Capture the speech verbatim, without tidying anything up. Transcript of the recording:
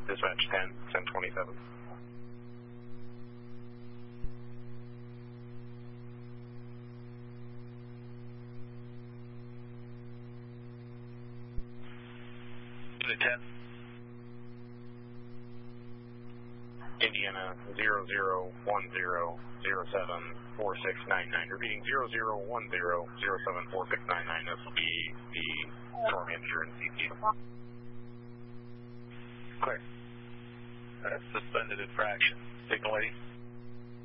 Dispatch ten, ten twenty-seven. Unit ten. Indiana zero zero one zero zero seven four six nine nine. Repeating zero zero one zero zero seven four six nine nine. This will be the store manager and C P. Clear. Uh, suspended infraction. Signal eight.